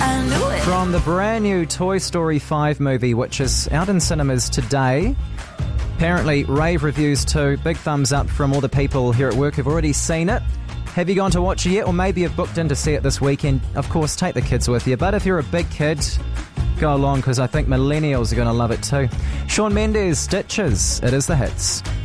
I knew it. From the brand new Toy Story 5 movie, which is out in cinemas today. Apparently, rave reviews too. Big thumbs up from all the people here at work who've already seen it. Have you gone to watch it yet? Or maybe you've booked in to see it this weekend. Of course, take the kids with you. But if you're a big kid, go along, because I think millennials are going to love it too. Shawn Mendes, Stitches. It is the hits.